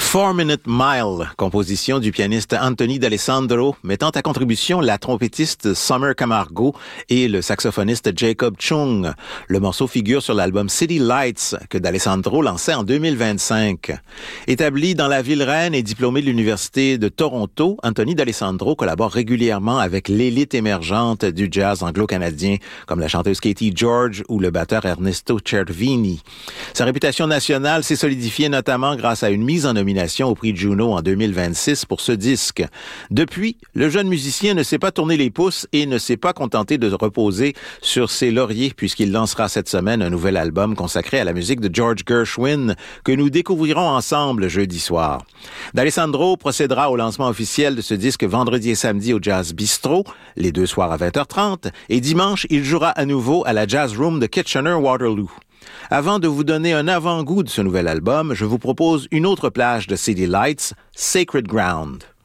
4-Minute Mile, composition du pianiste Anthony D'Alessandro, mettant à contribution la trompettiste Summer Camargo et le saxophoniste Jacob Chung. Le morceau figure sur l'album City Lights que D'Alessandro lançait en 2025. Établi dans la ville reine et diplômé de l'Université de Toronto, Anthony D'Alessandro collabore régulièrement avec l'élite émergente du jazz anglo-canadien, comme la chanteuse Katie George ou le batteur Ernesto Cervini. Sa réputation nationale s'est solidifiée notamment grâce à une mise en nomination au prix Juno en 2026 pour ce disque. Depuis, le jeune musicien ne s'est pas tourné les pouces et ne s'est pas contenté de reposer sur ses lauriers puisqu'il lancera cette semaine un nouvel album consacré à la musique de George Gershwin que nous découvrirons ensemble jeudi soir. D'Alessandro procédera au lancement officiel de ce disque vendredi et samedi au Jazz Bistro, les deux soirs à 20h30, et dimanche, il jouera à nouveau à la Jazz Room de Kitchener-Waterloo. Avant de vous donner un avant-goût de ce nouvel album, je vous propose une autre plage de City Lights, Sacred Ground.